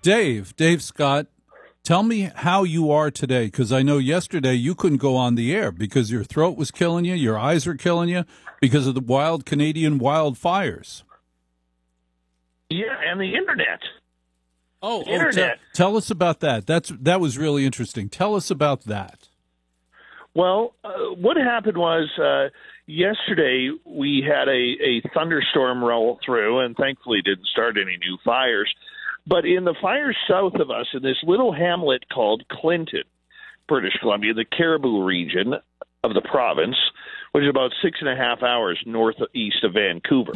Dave Scott, tell me how you are today, because I know yesterday you couldn't go on the air because your throat was killing you, your eyes were killing you because of the wild Canadian wildfires. Yeah, and the internet. Tell us about that. That was really interesting. Tell us about that. Well, what happened was yesterday we had a thunderstorm roll through, and thankfully didn't start any new fires. But in the fires south of us, in this little hamlet called Clinton, British Columbia, the Caribou region of the province, which is about 6.5 hours northeast of Vancouver,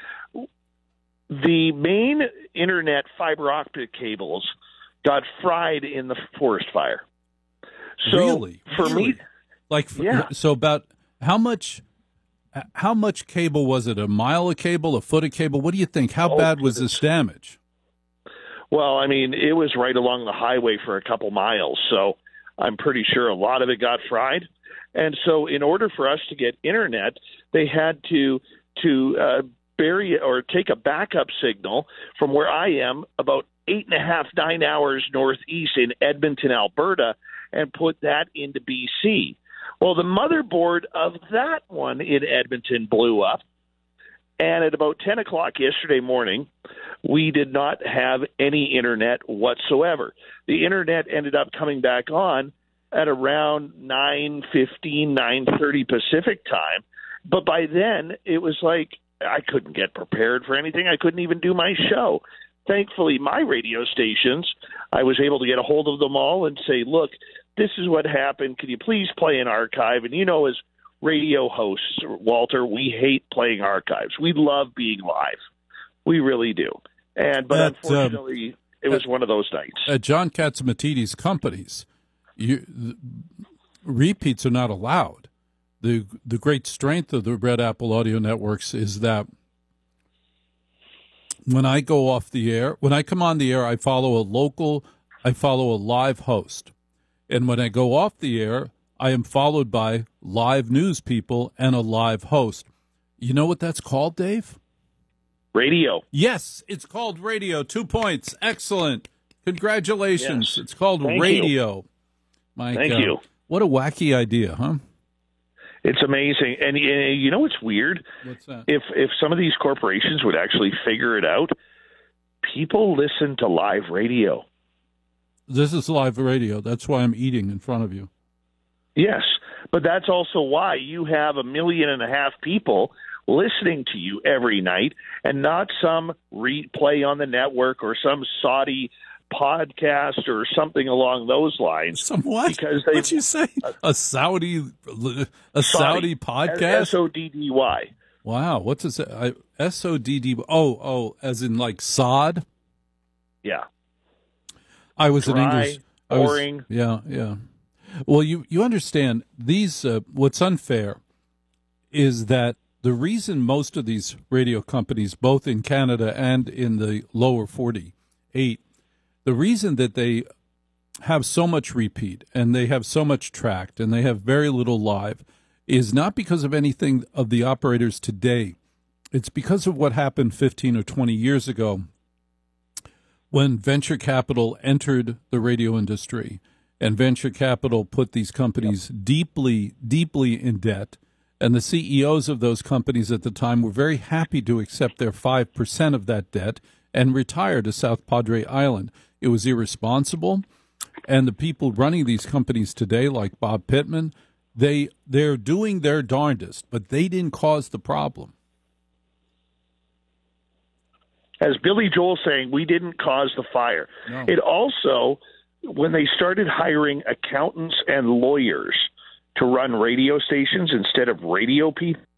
the main internet fiber optic cables got fried in the forest fire. So really? For me, so about how much cable was it? A mile of cable, a foot of cable? What do you think? How bad was this damage? Well, I mean, it was right along the highway for a couple miles, so I'm pretty sure a lot of it got fried. And so in order for us to get internet, they had to bury or take a backup signal from where I am about 8.5, 9 hours northeast in Edmonton, Alberta, and put that into BC. Well, the motherboard of that one in Edmonton blew up, and at about 10 o'clock yesterday morning, we did not have any internet whatsoever. The internet ended up coming back on at around 9:15, 9:30 Pacific time, but by then it was like I couldn't get prepared for anything. I couldn't even do my show. Thankfully, my radio stations, I was able to get a hold of them all and say, look, this is what happened. Can you please play an archive? And as radio hosts, Walter, we hate playing archives. We love being live. We really do. But unfortunately, it was one of those nights. At John Catsimatidis companies, repeats are not allowed. The great strength of the Red Apple Audio Networks is that when I go off the air, when I come on the air, I follow a live host. And when I go off the air, I am followed by live news people and a live host. You know what that's called, Dave? Radio. Yes, it's called radio. 2 points. Excellent. Congratulations. Yes. It's called radio. Thank you. What a wacky idea, huh? It's amazing. And you know what's weird? What's that? If some of these corporations would actually figure it out, people listen to live radio. This is live radio. That's why I'm eating in front of you. Yes, but that's also why you have 1.5 million people listening to you every night and not some replay on the network or some Saudi podcast or something along those lines. Some what? Because what'd you say? A Saudi podcast? SODDY. Wow. What's this? SODD. Oh, as in like sod? Yeah. I was Dry, in English. Boring. Yeah. Well, you understand, these, what's unfair is that the reason most of these radio companies, both in Canada and in the lower 48, the reason that they have so much repeat and they have so much tracked and they have very little live is not because of anything of the operators today. It's because of what happened 15 or 20 years ago when venture capital entered the radio industry, and venture capital put these companies deeply, deeply in debt. And the CEOs of those companies at the time were very happy to accept their 5% of that debt and retire to South Padre Island. It was irresponsible. And the people running these companies today, like Bob Pittman, they're doing their darndest, but they didn't cause the problem. As Billy Joel saying, we didn't cause the fire. No. It also, when they started hiring accountants and lawyers to run radio stations instead of radio people,